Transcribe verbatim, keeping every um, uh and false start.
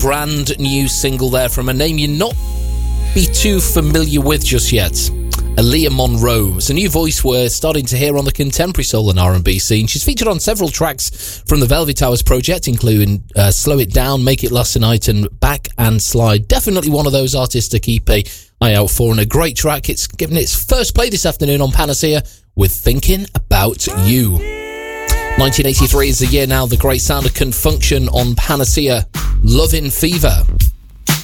brand new single there from a name you're not be too familiar with just yet. Aaliyah Monroe. It's a new voice we're starting to hear on the contemporary soul and R and B scene. She's featured on several tracks from the Velvet Hours project, including uh, Slow It Down, Make It Last Tonight, and Back and Slide. Definitely one of those artists to keep an eye out for, and a great track. It's given its first play this afternoon on Panacea with Thinking About You. nineteen eighty-three is the year now, the great sound of Confunction on Panacea, Lovin' Fever.